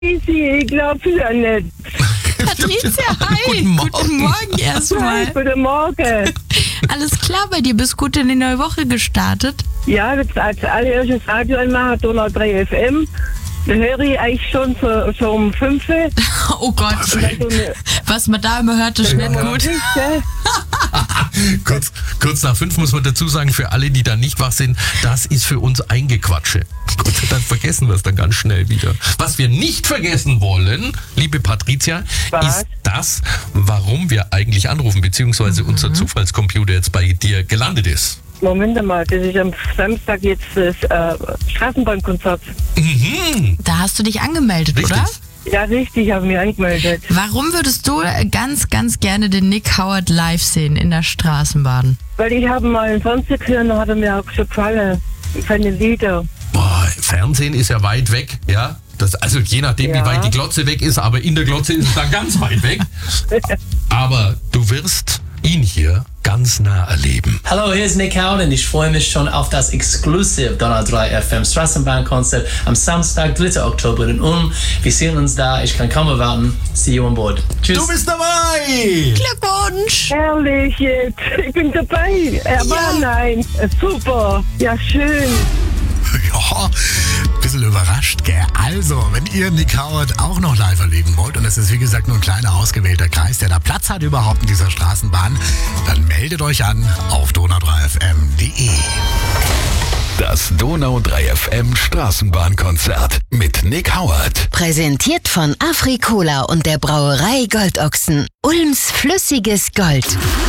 Ich glaube ja nicht. Patricia, hi. Guten Morgen erstmal. Guten Morgen. Alles klar bei dir? Bist gut in die neue Woche gestartet? Ja, jetzt als allererstes Radio anmachen, Donau 3 FM. Da höre ich eigentlich schon so um 5 Uhr. Oh Gott. Was man da immer hört, ist nicht gut. Kurz nach 5 muss man dazu sagen, für alle, die da nicht wach sind, das ist für uns Eingequatsche. Gott sei Dank vergessen wir es dann ganz schnell wieder. Was wir nicht vergessen wollen, liebe Patricia, ist das, warum wir eigentlich anrufen, beziehungsweise unser Zufallscomputer jetzt bei dir gelandet ist. Moment mal, das ist am Samstag jetzt das Straßenbahnkonzert. Da hast du dich angemeldet, Richtig. oder? Ja, richtig, ich habe mich angemeldet. Warum würdest du ganz, ganz gerne den Nick Howard live sehen in der Straßenbahn? Weil ich habe mal im Fernsehen gehört, da hat er mir auch schon gefallen. Seine Lieder. Boah, Fernsehen ist ja weit weg, ja. Also je nachdem, wie weit die Glotze weg ist, aber in der Glotze ist es dann ganz weit weg. Aber du wirst ihn hier ganz nah erleben. Hallo, hier ist Nick Howard und ich freue mich schon auf das Exclusive Donau 3 FM Straßenbahnkonzert am Samstag, 3. Oktober in Ulm. Wir sehen uns da, ich kann kaum erwarten. See you on board. Tschüss. Du bist dabei! Glückwunsch! Herrlich jetzt, ich bin dabei. Nein, super, ja schön. Ja, ein bisschen überrascht, gell? Also, wenn ihr Nick Howard auch noch live erleben wollt, und es ist wie gesagt nur ein kleiner ausgewählter Kreis, der da Platz hat überhaupt in dieser Straßenbahn, dann meldet euch an auf donau3fm.de. Das Donau 3 FM Straßenbahnkonzert mit Nick Howard. Präsentiert von Afri-Cola und der Brauerei Goldochsen. Ulms flüssiges Gold.